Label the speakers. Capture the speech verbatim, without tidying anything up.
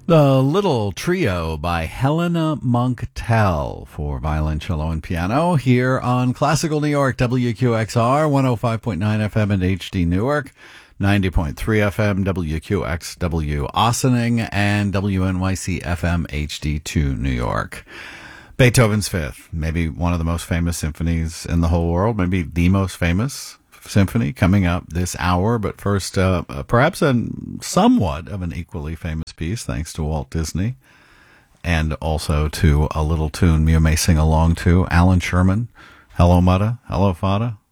Speaker 1: The Little Trio by Helena Monk-Tell for violin, cello, and piano here on Classical New York, W Q X R, one oh five point nine F M in H D Newark, ninety point three F M W Q X W Ossining, and W N Y C F M H D two New York. Beethoven's Fifth, maybe one of the most famous symphonies in the whole world, maybe the most famous symphony coming up this hour. But first, uh, perhaps a somewhat of an equally famous piece, thanks to Walt Disney, and also to a little tune you may sing along to. Alan Sherman, Hello Mutta, Hello Fata.